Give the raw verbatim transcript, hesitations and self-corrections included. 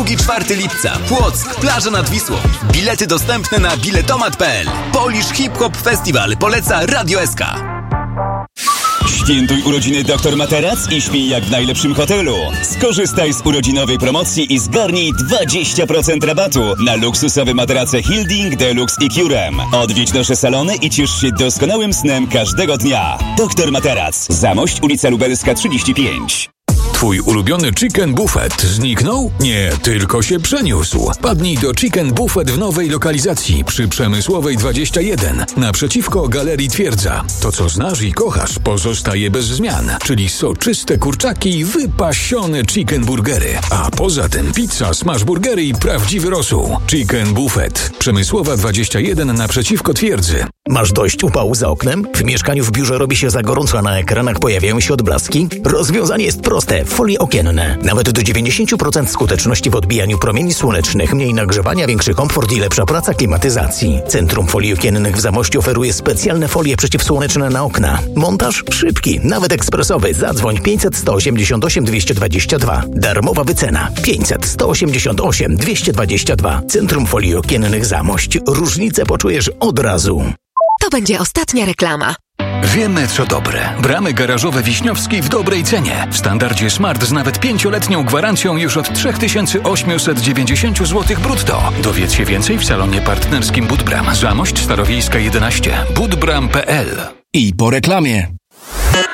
drugiego do czwartego lipca. Płock, plaża nad Wisłą. Bilety dostępne na biletomat kropka p l. Polish Hip Hop Festival poleca Radio S K. Świętuj urodziny doktor Materac i śpij jak w najlepszym hotelu. Skorzystaj z urodzinowej promocji i zgarnij dwadzieścia procent rabatu na luksusowe materace Hilding, Deluxe i Curem. Odwiedź nasze salony i ciesz się doskonałym snem każdego dnia. doktor Materac. Zamość, ulica Lubelska trzydzieści pięć. Twój ulubiony Chicken Buffet zniknął? Nie, tylko się przeniósł. Padnij do Chicken Buffet w nowej lokalizacji przy Przemysłowej dwadzieścia jeden, naprzeciwko Galerii Twierdza. To, co znasz i kochasz, pozostaje bez zmian, czyli soczyste kurczaki i wypasione chicken burgery. A poza tym pizza, smash burgery i prawdziwy rosół. Chicken Buffet. Przemysłowa dwadzieścia jeden naprzeciwko Twierdzy. Masz dość upału za oknem? W mieszkaniu w biurze robi się za gorąco, a na ekranach pojawiają się odblaski? Rozwiązanie jest proste. Folie okienne. Nawet do dziewięćdziesiąt procent skuteczności w odbijaniu promieni słonecznych, mniej nagrzewania, większy komfort i lepsza praca klimatyzacji. Centrum Folii Okiennych w Zamościu oferuje specjalne folie przeciwsłoneczne na okna. Montaż szybki, nawet ekspresowy. Zadzwoń pięćset sto osiemdziesiąt osiem dwieście dwadzieścia dwa. Darmowa wycena pięćset sto osiemdziesiąt osiem dwieście dwadzieścia dwa. Centrum Folii Okiennych Zamość. Różnicę poczujesz od razu. To będzie ostatnia reklama. Wiemy, co dobre. Bramy garażowe Wiśniowski w dobrej cenie. W standardzie Smart z nawet pięcioletnią gwarancją już od trzy tysiące osiemset dziewięćdziesiąt złotych brutto. Dowiedz się więcej w salonie partnerskim Budbram. Zamość Starowiejska jedenaście. budbram kropka p l. I po reklamie.